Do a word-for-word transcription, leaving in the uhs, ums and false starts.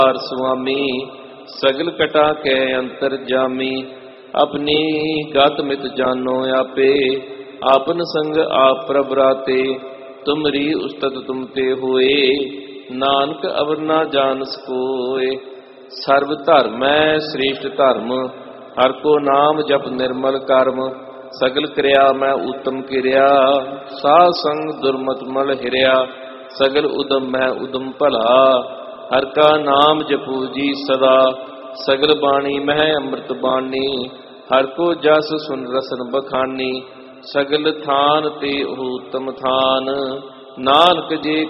ਸੁਆਮੀ ਸਗਲ ਕਟਾ ਕੇ ਅੰਤਰ ਜਾਮੀ। ਆਪਣੀ ਗਤ ਮਿਤ ਜਾਨੋ ਆਪੇ ਆਪਨ ਸੰਗ ਆਪ ਪ੍ਰਭ ਰਾਤੇ। ਤੁਮਰੀ ਉਸਤਤ ਤੁਮ ਤੇ ਹੋਏ ਨਾਨਕ ਅਵਰ ਨਾ ਜਾਣਸ ਕੋਏ। ਸਰਬ ਧਰਮੈ ਸ੍ਰੇਸ਼ਟ ਧਰਮ ਹਰ ਕੋ ਨਾਮ ਜਪ ਨਿਰਮਲ ਕਰਮ। ਸਗਲ ਕਿਰਿਆ ਮੈਂ ਉਤਮ ਕਿਰਿਆ ਸਾਧ ਸੰਗ ਦੁਰਮਤ ਮਲ ਹਿਰਿਆ। ਸਗਲ ਉਦਮ ਮੈਂ ਉਦਮ ਭਲਾ ਹਰ ਕਾ ਨਾਮ ਜਪੂ ਜੀ ਸਦਾ। ਸਗਲ ਬਾਣੀ ਮਹਿ ਅੰਮ੍ਰਿਤ ਬਾਣੀ ਹਰ ਕੋ ਜਸ ਸੁਨ ਰਸਨ ਬਖਾਨੀ। ਸਗਲ ਥਾਨ ਤੇ ਉਹ ਉਤਮ ਥਾਨ ਨਾਨਕ ਜੇ